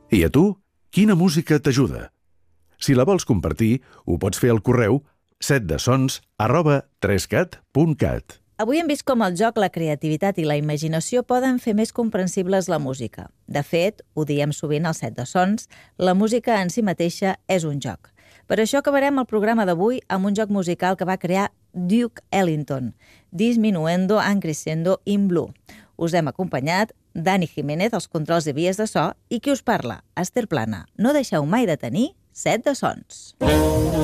I a tu, quina música t'ajuda? Si la vols compartir, ho pots fer al correu setdesons@3cat.cat. Avui hem vist com el joc, la creativitat i la imaginació poden fer més comprensibles la música. De fet, ho diem sovint al Set de Sons, la música en si mateixa és un joc. Per això acabarem el programa d'avui amb un joc musical que va crear Duke Ellington, Disminuendo and Crescendo in Blue. Us hem acompanyat Dani Jiménez, als controls de vies de so, i qui us parla, Esther Plana. No deixeu mai de tenir Set de Sons.